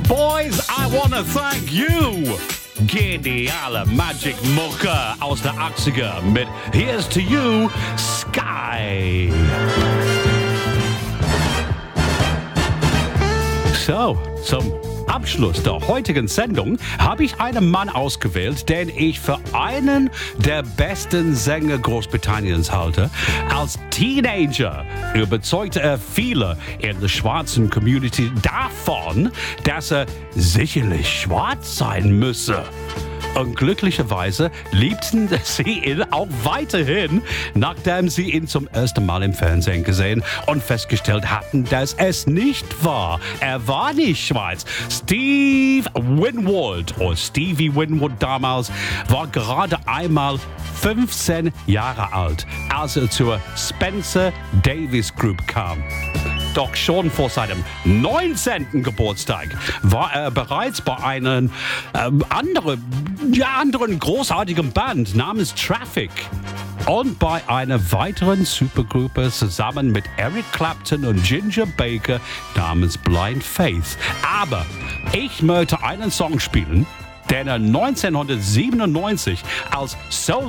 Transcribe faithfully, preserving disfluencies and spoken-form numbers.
Boys, I wanna thank you. Geniale Magic-Mucke aus der achtziger mit Here's to You, Sky. So, zum Abschluss der heutigen Sendung habe ich einen Mann ausgewählt, den ich für einen der besten Sänger Großbritanniens halte. Als Teenager überzeugte er viele in der schwarzen Community davon, dass er sicherlich schwarz sein müsse. Und glücklicherweise liebten sie ihn auch weiterhin, nachdem sie ihn zum ersten Mal im Fernsehen gesehen und festgestellt hatten, dass es nicht war. Er war nicht schwarz. Steve Winwood, oder Stevie Winwood damals, war gerade einmal fünfzehn Jahre alt, als er zur Spencer Davis Group kam. Doch schon vor seinem neunzehnten Geburtstag war er bereits bei einer ähm, anderen, ja, anderen großartigen Band namens Traffic und bei einer weiteren Supergruppe zusammen mit Eric Clapton und Ginger Baker namens Blind Faith. Aber ich möchte einen Song spielen, den er neunzehnhundertsiebenundneunzig als Solo